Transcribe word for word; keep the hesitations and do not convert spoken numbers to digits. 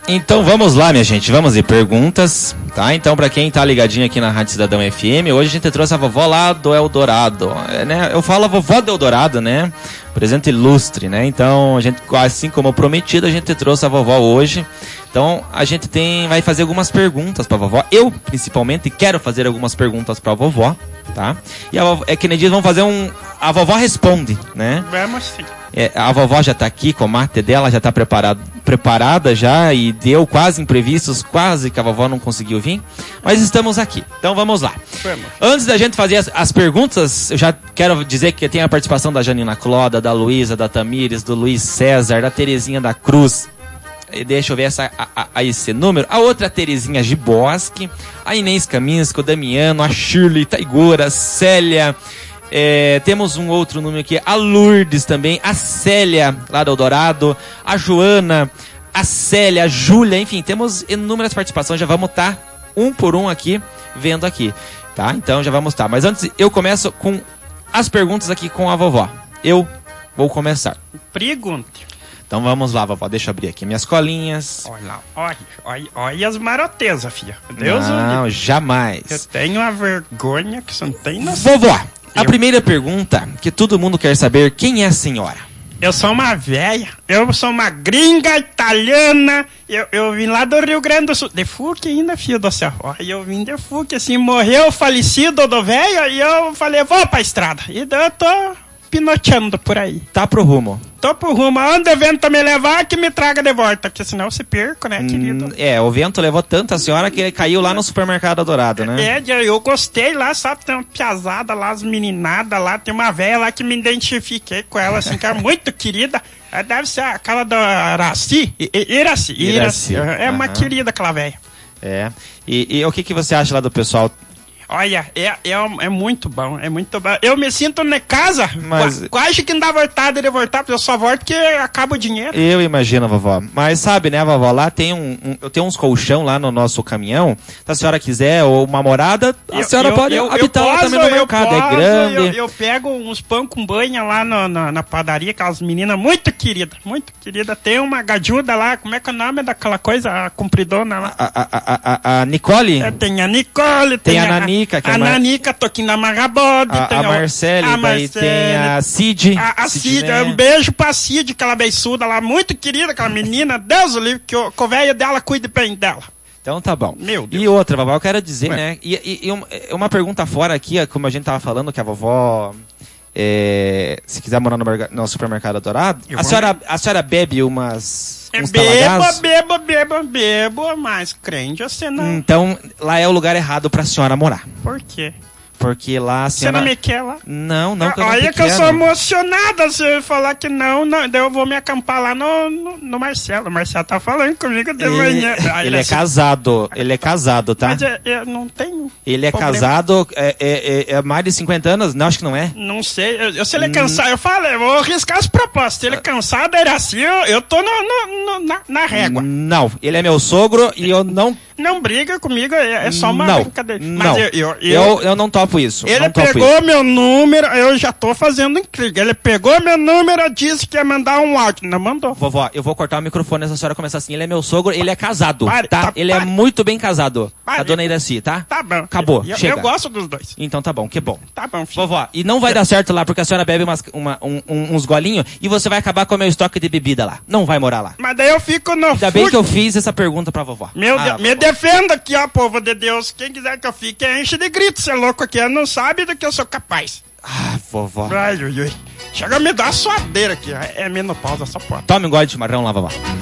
Então vamos lá, minha gente, vamos de perguntas, tá? Então pra quem tá ligadinho aqui na Rádio Cidadão F M, hoje a gente trouxe a vovó lá do Eldorado, é, né? Eu falo a vovó do Eldorado, né? Presente ilustre, né? Então, a gente, assim como prometido, a gente trouxe a vovó hoje. Então, a gente tem, vai fazer algumas perguntas pra vovó. Eu, principalmente, quero fazer algumas perguntas pra vovó, tá? E a vovó, é que nem diz, vamos fazer um... A vovó responde, né? Vamos sim. É, a vovó já tá aqui com o mate dela, já tá preparado, preparada já, e deu quase imprevistos, quase que a vovó não conseguiu vir. Mas estamos aqui. Então, vamos lá. Vamos. Antes da gente fazer as, as perguntas, eu já quero dizer que tem a participação da Janina Cloda, da Luísa, da Tamires, do Luiz César, da Terezinha da Cruz. Deixa eu ver essa, a, a, a esse número. A outra, a Terezinha Giboski, a Inês Kaminski, o Damiano, a Shirley Taigura, a Célia. É, temos um outro número aqui, a Lourdes também, a Célia, lá do Eldorado, a Joana, a Célia, a Júlia, enfim, temos inúmeras participações. Já vamos estar um por um aqui, vendo aqui, tá? Então já vamos estar. Mas antes, eu começo com as perguntas aqui com a vovó. Eu vou começar. Pergunte. Então vamos lá, vovó. Deixa eu abrir aqui minhas colinhas. Olha lá, olha, olha, olha as marotezas, filha. Deus não, o jamais. Eu tenho uma vergonha que você não tem noção. Vovó, a Eu... primeira pergunta que todo mundo quer saber, quem é a senhora? Eu sou uma velha, eu sou uma gringa italiana, eu, eu vim lá do Rio Grande do Sul, de Fuque ainda, filho do céu. E eu vim de Fuque, assim, morreu falecido do velho, e eu falei, vou pra estrada. E daí eu tô pinoteando por aí. Tá pro rumo. Tô pro rumo, onde o vento me levar, que me traga de volta, porque senão eu se perco, né, querido? Hum, é, o vento levou tanto a senhora que ele caiu lá no supermercado Dourado, né? É, eu gostei lá, sabe, tem uma piazada lá, as meninadas lá, tem uma velha lá que me identifiquei com ela, assim, que é muito querida. Deve ser aquela da Iraci, Iraci, Iraci, é uma uhum. querida aquela velha. É, e, e o que, que você acha lá do pessoal? Olha, é, é, é muito bom, é muito bom. Eu me sinto em casa, mas... quase que não dá vontade de voltar, porque eu só volto porque acaba o dinheiro. Eu imagino, vovó. Mas sabe, né, vovó, lá tem um, um eu tenho uns colchão lá no nosso caminhão. Se a senhora quiser, ou uma morada, a eu, senhora eu, pode eu, habitar eu lá posso, também no mercado, posso, é grande. Eu, eu pego uns pão com banha lá no, na, na padaria, aquelas meninas muito queridas, muito queridas. Tem uma gajuda lá, como é que é o nome daquela coisa, a compridona lá? A, a, a, a, a Nicole? É, tem a Nicole, tem, tem a... a Nani. Que a é Mar... Nanica, Toquinho da Marabode, a, tem a Marcele, a daí tem a Cid. A, a Cid, né? Um beijo pra Cid, aquela beiçuda lá, muito querida, aquela menina, Deus o livre, que o, que o velho dela cuide bem dela. Então tá bom. Meu Deus. E outra, vovó, eu quero dizer, Ué. né, e, e, e uma, uma pergunta fora aqui, como a gente tava falando, que a vovó, é, se quiser morar no, no supermercado Dourado, a senhora, a senhora bebe umas... Bebo, bebo, bebo, bebo, mas crente você não. Então, lá é o lugar errado pra senhora morar. Por quê? Porque lá a senhora... Você não me quer lá? Não, não, que eu não Olha te que eu quero. sou emocionada se eu falar que não, não, daí eu vou me acampar lá no, no, no Marcelo. O Marcelo tá falando comigo de ele, manhã. Ele, ele é assim... casado, ele é casado, tá? Mas eu, eu não tenho Ele é problema. casado, é, é, é mais de cinquenta anos? Não, acho que não é. Não sei, eu, eu, se ele é cansado, eu falo, eu vou arriscar as propostas. Se ele é cansado, era assim, eu, eu tô no, no, no, na, na régua. Não, ele é meu sogro e eu não... Não briga comigo, é, é só uma não, brincadeira. Mas não, eu, eu, eu, eu, eu não topo isso. Ele não topo pegou isso. meu número, eu já tô fazendo intriga. Ele pegou meu número, disse que ia mandar um áudio, não mandou. Vovó, eu vou cortar o microfone se a senhora começar assim. Ele é meu sogro, ele é casado, pare, tá? tá? Ele pare. é muito bem casado. Pare. A dona Iraci, tá? Tá bom. Acabou, eu, chega. Eu gosto dos dois. Então tá bom, que bom. Tá bom, filho. Vovó, e não vai dar certo lá porque a senhora bebe umas, uma, um, um, uns golinhos e você vai acabar com o meu estoque de bebida lá. Não vai morar lá. Mas daí eu fico no... Ainda bem que eu fiz essa pergunta pra vovó. Meu ah, Deus, me defenda aqui, ó, povo de Deus. Quem quiser que eu fique, enche de grito. Você é louco aqui, não sabe do que eu sou capaz. Ah, vovó. Ai, ui, ui. Chega a me dar uma suadeira aqui. É menopausa, só pode. Tome um gole de chimarrão lá, vovó.